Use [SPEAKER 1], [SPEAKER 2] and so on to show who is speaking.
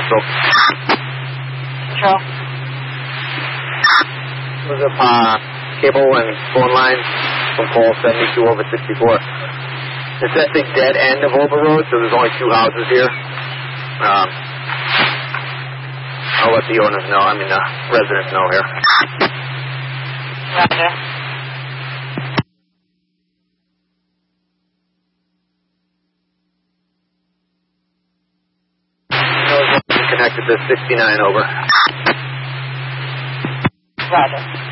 [SPEAKER 1] Central.
[SPEAKER 2] Control.
[SPEAKER 1] There's a cable and phone line from pole 72 over 64. It's at the dead end of Ober Road, so there's only 2 houses here. I'll let the owners know, residents know here.
[SPEAKER 2] Roger.
[SPEAKER 1] Connected to 69 over.
[SPEAKER 2] Roger.